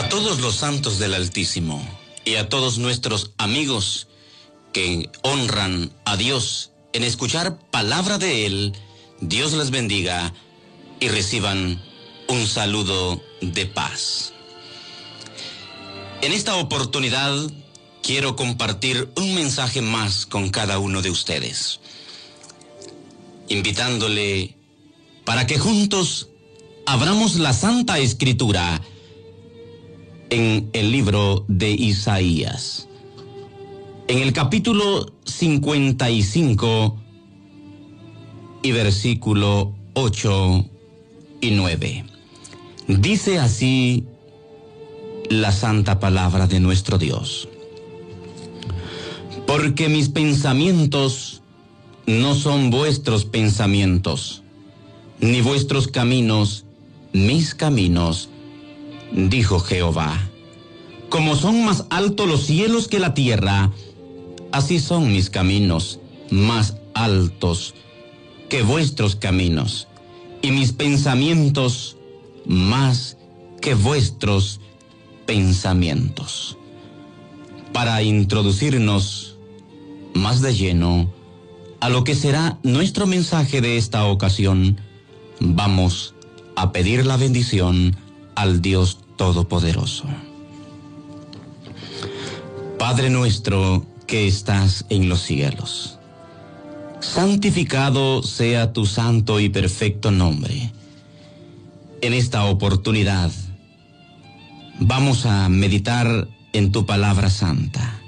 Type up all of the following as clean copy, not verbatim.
A todos los santos del Altísimo y a todos nuestros amigos que honran a Dios en escuchar palabra de Él, Dios les bendiga y reciban un saludo de paz. En esta oportunidad quiero compartir un mensaje más con cada uno de ustedes, invitándole para que juntos abramos la Santa Escritura en el libro de Isaías, en el capítulo 55 y versículo 8 y 9. Dice así la santa palabra de nuestro Dios: porque mis pensamientos no son vuestros pensamientos, ni vuestros caminos mis caminos, dijo Jehová. Como son más altos los cielos que la tierra, así son mis caminos más altos que vuestros caminos, y mis pensamientos más que vuestros pensamientos. Para introducirnos más de lleno a lo que será nuestro mensaje de esta ocasión, vamos a pedir la bendición al Dios Todopoderoso. Padre nuestro que estás en los cielos, santificado sea tu santo y perfecto nombre. En esta oportunidad vamos a meditar en tu palabra santa,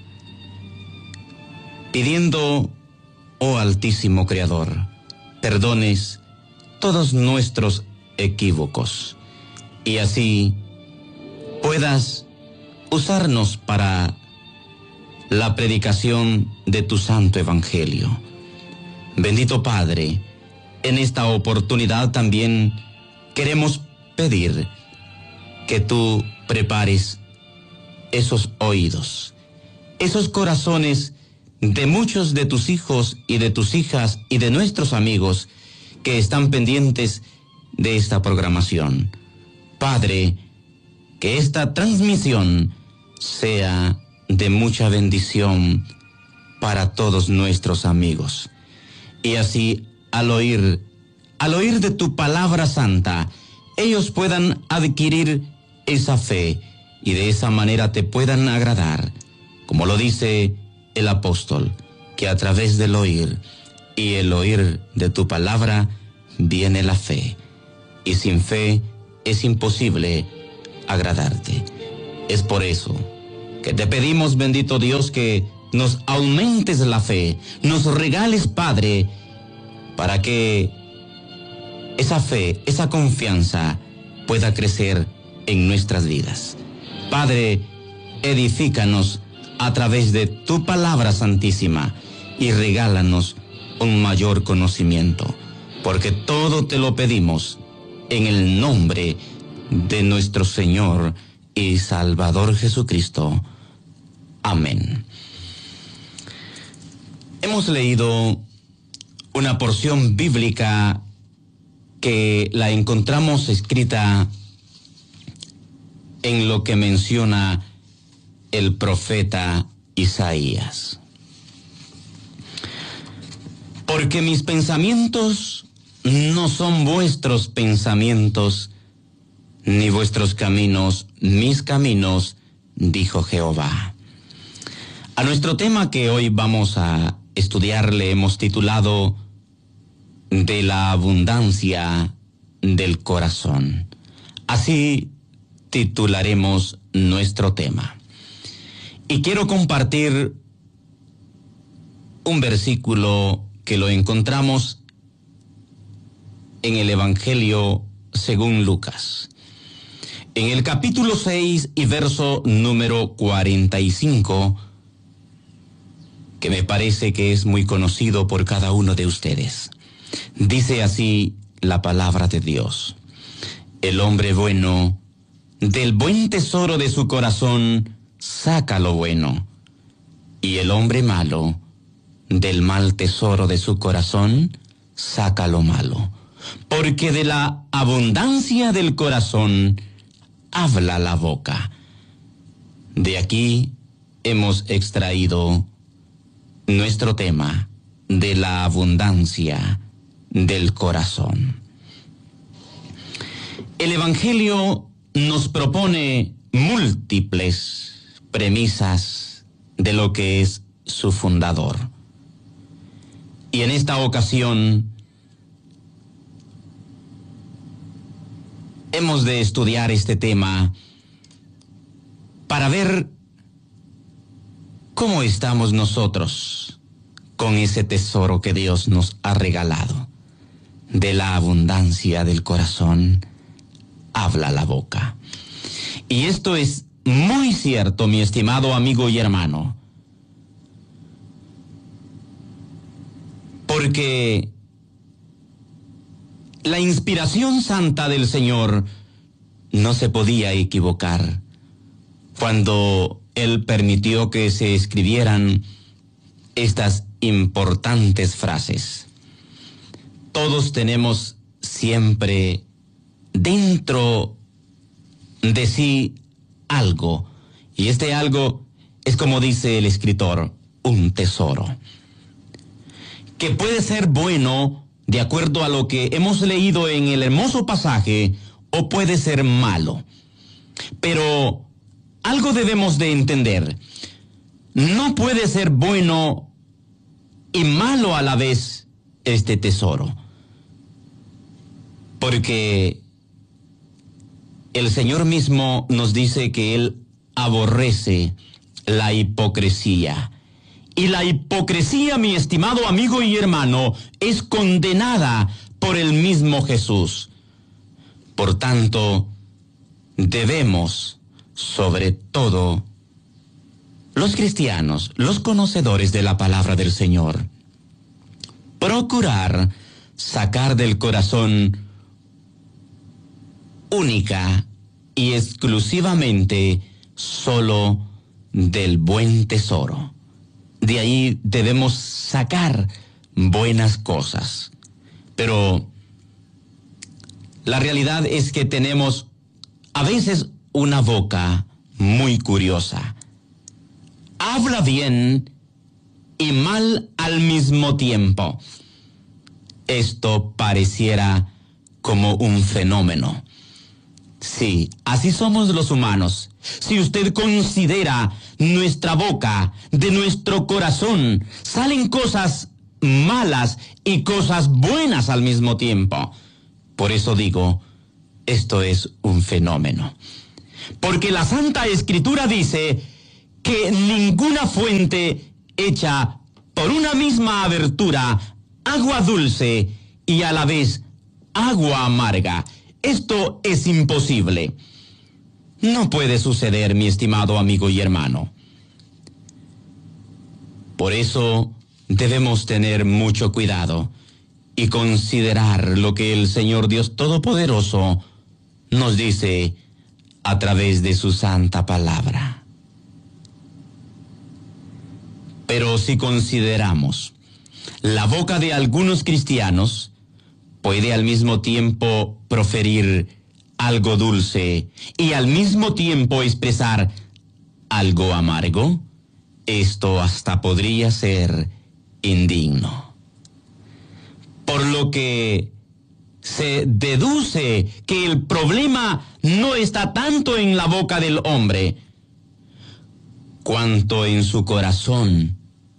pidiendo, oh Altísimo Creador, perdones todos nuestros equívocos, y así puedas usarnos para la predicación de tu santo evangelio. Bendito Padre, en esta oportunidad también queremos pedir que tú prepares esos oídos, esos corazones de muchos de tus hijos y de tus hijas y de nuestros amigos que están pendientes de esta programación. Padre, que esta transmisión sea de mucha bendición para todos nuestros amigos. Y así, al oír de tu palabra santa, ellos puedan adquirir esa fe y de esa manera te puedan agradar, como lo dice el apóstol, que a través del oír y el oír de tu palabra viene la fe, y sin fe es imposible agradarte. Es por eso que te pedimos, bendito Dios, que nos aumentes la fe, nos regales, Padre, para que esa fe, esa confianza pueda crecer en nuestras vidas. Padre, edifícanos a través de tu palabra santísima y regálanos un mayor conocimiento, porque todo te lo pedimos en el nombre de nuestro Señor y Salvador Jesucristo. Amén. Hemos leído una porción bíblica que la encontramos escrita en lo que menciona el profeta Isaías. Porque mis pensamientos no son vuestros pensamientos, ni vuestros caminos mis caminos, dijo Jehová. A nuestro tema que hoy vamos a estudiar le hemos titulado De la abundancia del corazón. Así titularemos nuestro tema. Y quiero compartir un versículo que lo encontramos en el Evangelio según Lucas, en el capítulo 6 y verso número 45, que me parece que es muy conocido por cada uno de ustedes. Dice así la palabra de Dios: el hombre bueno, del buen tesoro de su corazón, saca lo bueno, y el hombre malo, del mal tesoro de su corazón, saca lo malo. Porque de la abundancia del corazón habla la boca. De aquí hemos extraído nuestro tema de la abundancia del corazón. El Evangelio nos propone múltiples premisas de lo que es su fundador. Y en esta ocasión hemos de estudiar este tema para ver cómo estamos nosotros con ese tesoro que Dios nos ha regalado. De la abundancia del corazón habla la boca. Y esto es muy cierto, mi estimado amigo y hermano, porque la inspiración santa del Señor no se podía equivocar cuando Él permitió que se escribieran estas importantes frases. Todos tenemos siempre dentro de sí algo, y este algo es, como dice el escritor, un tesoro, que puede ser bueno de acuerdo a lo que hemos leído en el hermoso pasaje, o puede ser malo. Pero algo debemos de entender: no puede ser bueno y malo a la vez este tesoro, porque el Señor mismo nos dice que Él aborrece la hipocresía. Y la hipocresía, mi estimado amigo y hermano, es condenada por el mismo Jesús. Por tanto, debemos, sobre todo, los cristianos, los conocedores de la palabra del Señor, procurar sacar del corazón única y exclusivamente solo del buen tesoro. De ahí debemos sacar buenas cosas. Pero la realidad es que tenemos a veces una boca muy curiosa. Habla bien y mal al mismo tiempo. Esto pareciera como un fenómeno. Sí, así somos los humanos. Si usted considera nuestra boca, de nuestro corazón, salen cosas malas y cosas buenas al mismo tiempo. Por eso digo, esto es un fenómeno. Porque la Santa Escritura dice que ninguna fuente echa por una misma abertura agua dulce y a la vez agua amarga. Esto es imposible. No puede suceder, mi estimado amigo y hermano. Por eso debemos tener mucho cuidado y considerar lo que el Señor Dios Todopoderoso nos dice a través de su santa palabra. Pero si consideramos la boca de algunos cristianos, puede al mismo tiempo proferir algo dulce y al mismo tiempo expresar algo amargo. Esto hasta podría ser indigno. Por lo que se deduce que el problema no está tanto en la boca del hombre, cuanto en su corazón.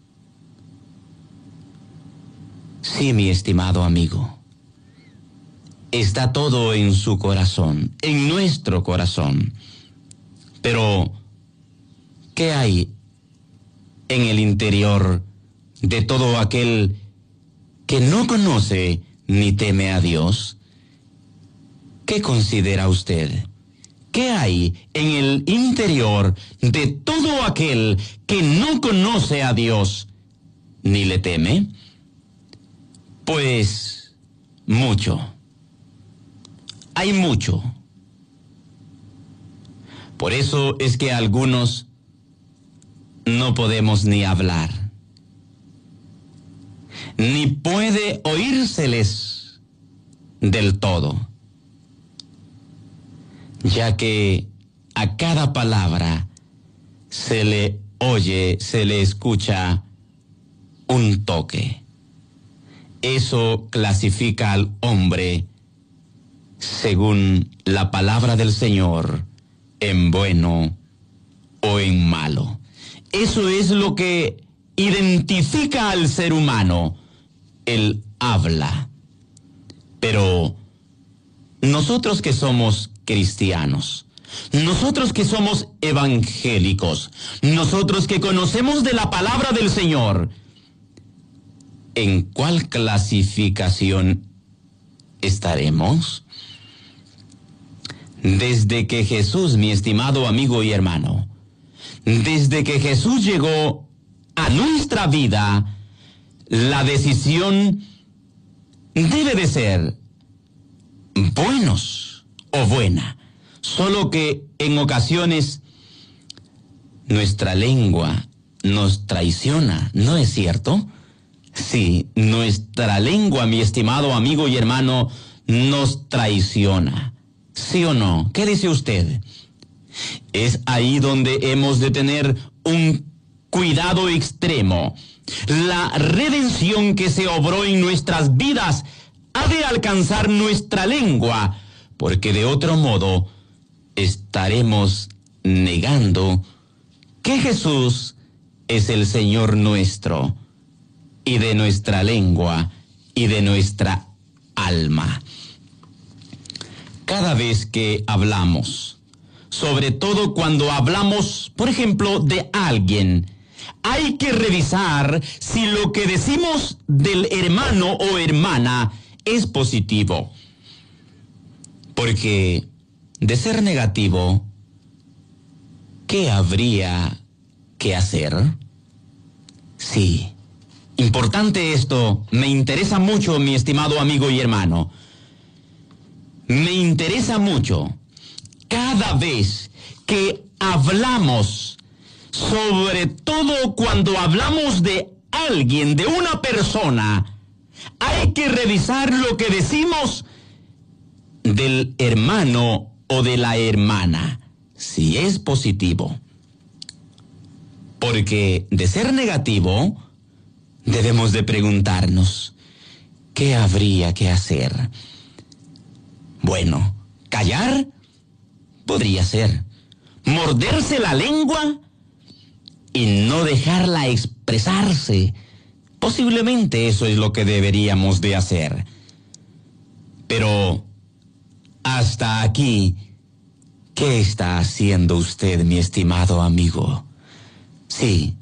Sí, mi estimado amigo. Está todo en su corazón, en nuestro corazón. Pero, ¿qué hay en el interior de todo aquel que no conoce ni teme a Dios? ¿Qué considera usted? ¿Qué hay en el interior de todo aquel que no conoce a Dios ni le teme? Pues mucho. Hay mucho. Por eso es que algunos no podemos ni hablar, ni puede oírseles del todo, ya que a cada palabra se le oye, se le escucha un toque. Eso clasifica al hombre, según la palabra del Señor, en bueno o en malo. Eso es lo que identifica al ser humano, el habla. Pero nosotros que somos cristianos, nosotros que somos evangélicos, nosotros que conocemos de la palabra del Señor, ¿en cuál clasificación estaremos? Desde que Jesús, mi estimado amigo y hermano, desde que Jesús llegó a nuestra vida, la decisión debe de ser buenos o buena. Solo que en ocasiones nuestra lengua nos traiciona, ¿no es cierto? Sí, nuestra lengua, mi estimado amigo y hermano, nos traiciona. ¿Sí o no? ¿Qué dice usted? Es ahí donde hemos de tener un cuidado extremo. La redención que se obró en nuestras vidas ha de alcanzar nuestra lengua, porque de otro modo estaremos negando que Jesús es el Señor nuestro, y de nuestra lengua y de nuestra alma. Cada vez que hablamos, sobre todo cuando hablamos, por ejemplo, de alguien, hay que revisar si lo que decimos del hermano o hermana es positivo. Porque de ser negativo, ¿qué habría que hacer? Sí, importante esto, me interesa mucho, mi estimado amigo y hermano. Me interesa mucho. Cada vez que hablamos, sobre todo cuando hablamos de alguien, de una persona, hay que revisar lo que decimos del hermano o de la hermana, si es positivo. Porque de ser negativo, debemos de preguntarnos, ¿qué habría que hacer? Bueno, callar podría ser. Morderse la lengua y no dejarla expresarse. Posiblemente eso es lo que deberíamos de hacer. Pero hasta aquí, ¿qué está haciendo usted, mi estimado amigo? Sí,